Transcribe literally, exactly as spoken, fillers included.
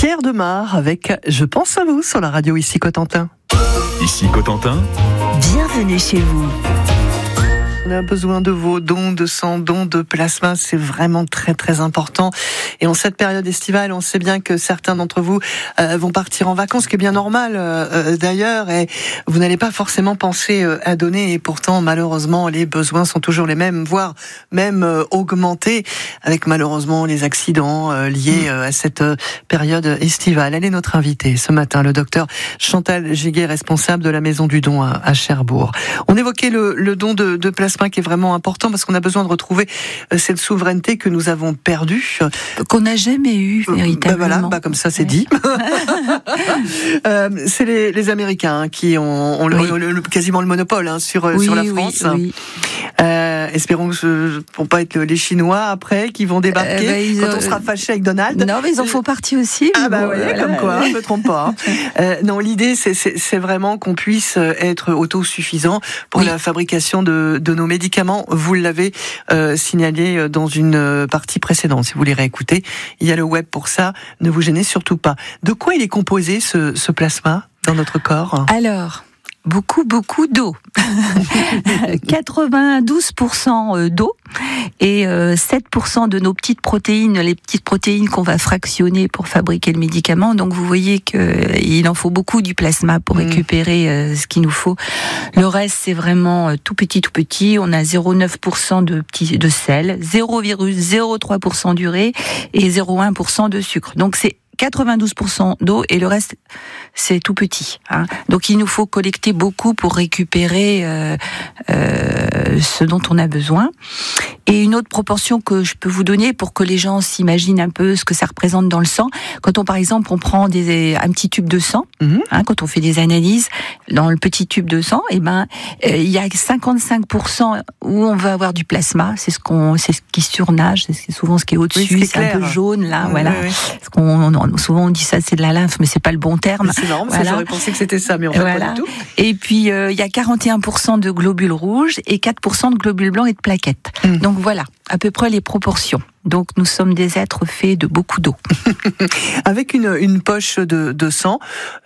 Pierre Demar avec Je pense à vous sur la radio ici Cotentin. Ici Cotentin. Bienvenue chez vous. On a besoin de vos dons de sang, dons de plasma, c'est vraiment très très important. Et en cette période estivale, on sait bien que certains d'entre vous euh, vont partir en vacances, ce qui est bien normal euh, d'ailleurs, et vous n'allez pas forcément penser euh, à donner, et pourtant malheureusement les besoins sont toujours les mêmes, voire même euh, augmentés, avec malheureusement les accidents euh, liés euh, à cette euh, période estivale. Elle est notre invitée ce matin, le docteur Chantal Giguet, responsable de la Maison du Don à, à Cherbourg. On évoquait le, le don de, de plasma qui est vraiment important parce qu'on a besoin de retrouver cette souveraineté que nous avons perdue. Qu'on n'a jamais eu, véritablement. Ben voilà, bah comme ça c'est ouais. dit. euh, c'est les, les Américains qui ont, ont, oui. le, le, quasiment le monopole hein, sur, oui, sur la France. Oui, oui. Euh, espérons que ce ne vont pas être les Chinois après qui vont débarquer euh, bah, quand ont... on sera fâché avec Donald. Non, mais ils en font partie aussi. Ah bah bon, oui, voilà. Comme quoi, je me trompe pas. euh, non, l'idée c'est, c'est, c'est vraiment qu'on puisse être autosuffisant pour oui. la fabrication de, de nos médicaments. Vous l'avez euh, signalé dans une partie précédente. Si vous voulez réécouter, il y a le web pour ça. Ne vous gênez surtout pas. De quoi il est composé ce, ce plasma dans notre corps ? Alors. Beaucoup, beaucoup d'eau. quatre-vingt-douze pour cent d'eau et sept pour cent de nos petites protéines, les petites protéines qu'on va fractionner pour fabriquer le médicament. Donc vous voyez qu'il en faut beaucoup du plasma pour mmh. récupérer ce qu'il nous faut. Le reste, c'est vraiment tout petit, tout petit. On a zéro virgule neuf pour cent de, petits, de sel, zéro virgule zéro trois pour cent d'urée et zéro virgule un pour cent de sucre. Donc c'est quatre-vingt-douze pour cent d'eau et le reste c'est tout petit. Hein. Donc il nous faut collecter beaucoup pour récupérer euh, euh, ce dont on a besoin. Et une autre proportion que je peux vous donner pour que les gens s'imaginent un peu ce que ça représente dans le sang. Quand on par exemple on prend des, un petit tube de sang, mmh. hein, quand on fait des analyses dans le petit tube de sang, et ben il euh, y a cinquante-cinq pour cent où on va avoir du plasma. C'est ce qu'on, c'est ce qui surnage, c'est souvent ce qui est au-dessus, oui, c'est, c'est un peu jaune là, oui, voilà. Oui, oui. Parce qu'on, on, souvent on dit ça c'est de la lymphe, mais c'est pas le bon terme. Mais c'est marrant, parce voilà. que j'aurais pensé que c'était ça, mais en fait voilà. pas du tout. Et puis il euh, y a quarante et un pour cent de globules rouges et quatre pour cent de globules blancs et de plaquettes. Mmh. Donc voilà, à peu près les proportions. Donc nous sommes des êtres faits de beaucoup d'eau. Avec une, une poche de, de sang,